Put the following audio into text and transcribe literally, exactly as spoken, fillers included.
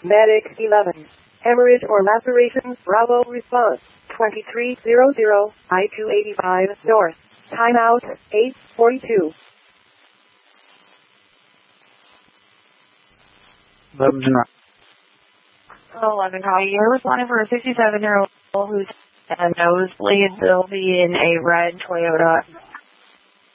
Medic eleven. Hemorrhage or laceration, Bravo response. twenty-three hundred, I two eighty-five north. Timeout, eight forty-two. eleven, call you. You're responding for a sixty-seven-year-old who's a nosebleed. They'll be in a red Toyota